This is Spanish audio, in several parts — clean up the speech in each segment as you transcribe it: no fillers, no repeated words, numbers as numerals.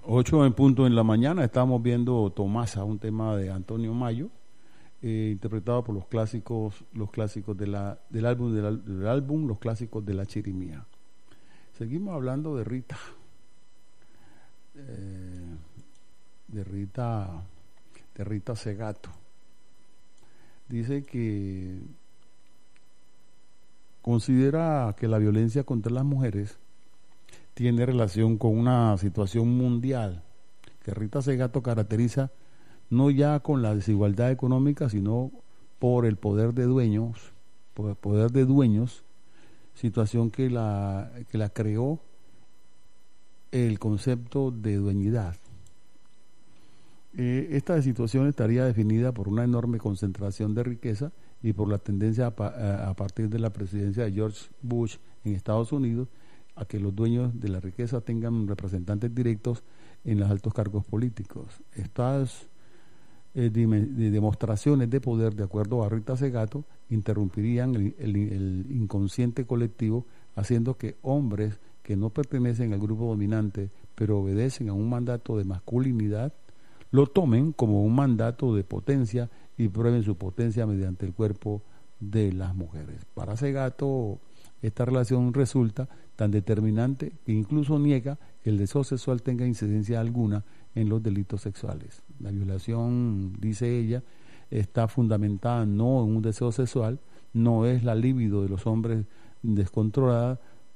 8 en punto en la mañana, estamos viendo Tomasa, un tema de Antonio Mayo, interpretado por los clásicos del álbum Los Clásicos de la Chirimía. Seguimos hablando de Rita, de Rita Segato. Dice que considera que la violencia contra las mujeres tiene relación con una situación mundial que Rita Segato caracteriza no ya con la desigualdad económica, sino por el poder de dueños, situación que la creó el concepto de dueñidad. Esta situación estaría definida por una enorme concentración de riqueza y por la tendencia a partir de la presidencia de George Bush en Estados Unidos a que los dueños de la riqueza tengan representantes directos en los altos cargos políticos. Estas demostraciones de poder, de acuerdo a Rita Segato, interrumpirían el inconsciente colectivo, haciendo que hombres que no pertenecen al grupo dominante, pero obedecen a un mandato de masculinidad, lo tomen como un mandato de potencia y prueben su potencia mediante el cuerpo de las mujeres. Para Segato, esta relación resulta tan determinante que incluso niega que el deseo sexual tenga incidencia alguna en los delitos sexuales. La violación, dice ella, está fundamentada no en un deseo sexual, no es la libido de los hombres descontrolada,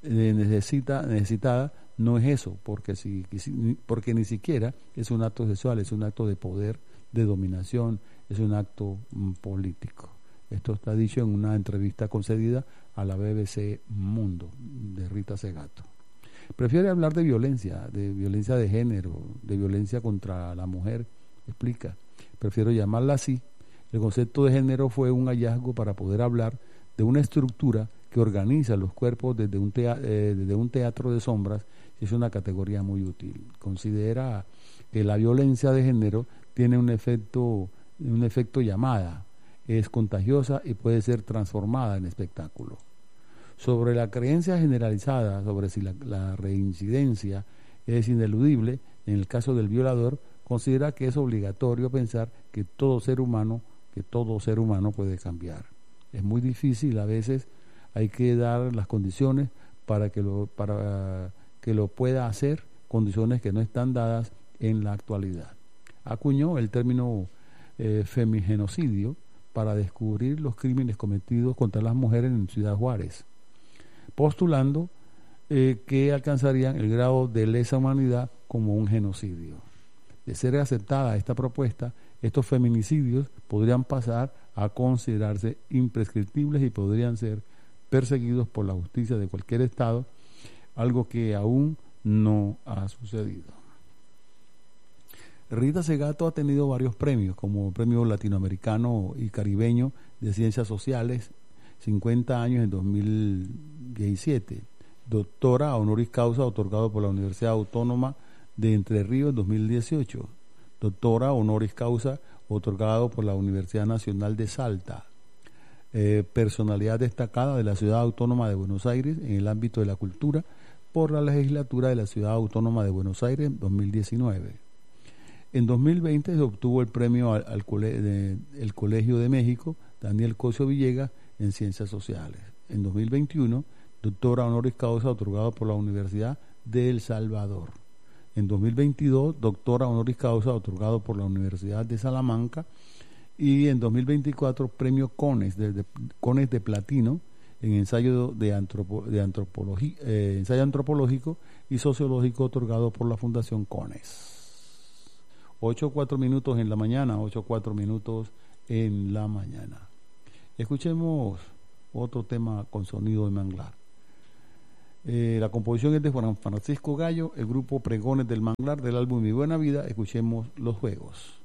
necesitada, no es eso, porque ni siquiera es un acto sexual, es un acto de poder, de dominación, es un acto político. Esto está dicho en una entrevista concedida a la BBC Mundo de Rita Segato. Prefiere hablar de violencia de género, de violencia contra la mujer, explica. Prefiero llamarla así. El concepto de género fue un hallazgo para poder hablar de una estructura que organiza los cuerpos desde un teatro de sombras, y es una categoría muy útil. Considera que la violencia de género tiene un efecto llamada, es contagiosa y puede ser transformada en espectáculo. Sobre la creencia generalizada sobre si la reincidencia es ineludible, en el caso del violador, considera que es obligatorio pensar que todo ser humano puede cambiar. Es muy difícil, a veces hay que dar las condiciones para que lo pueda hacer, condiciones que no están dadas en la actualidad. Acuñó el término femigenocidio para descubrir los crímenes cometidos contra las mujeres en Ciudad Juárez, postulando que alcanzarían el grado de lesa humanidad como un genocidio. De ser aceptada esta propuesta, estos feminicidios podrían pasar a considerarse imprescriptibles y podrían ser perseguidos por la justicia de cualquier estado, algo que aún no ha sucedido. Rita Segato ha tenido varios premios, como Premio Latinoamericano y Caribeño de Ciencias Sociales, 50 años en 2017, doctora honoris causa otorgado por la Universidad Autónoma de Entre Ríos 2018, doctora honoris causa otorgado por la Universidad Nacional de Salta, personalidad destacada de la Ciudad Autónoma de Buenos Aires en el ámbito de la cultura por la Legislatura de la Ciudad Autónoma de Buenos Aires 2019. En 2020 se obtuvo el premio el Colegio de México Daniel Cosio Villegas en Ciencias Sociales. En 2021, doctora honoris causa otorgado por la Universidad de El Salvador. En 2022, doctora honoris causa otorgado por la Universidad de Salamanca. Y en 2024, premio CONES de Platino en ensayo ensayo antropológico y sociológico otorgado por la Fundación CONES. 8:04 en la mañana, 8:04 en la mañana. Escuchemos otro tema con sonido de manglar. La composición es de Juan Francisco Gallo, el grupo Pregones del Manglar del álbum Mi Buena Vida. Escuchemos Los Juegos.